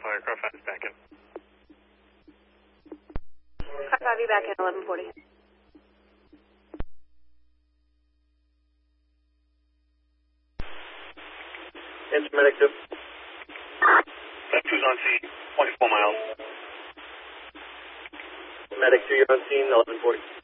fire. Car 5 is back in. Car 5, you back in 1140. Answer medic 2. Medic 2's on scene, 24 miles. Medic 2, you're on scene, 1140.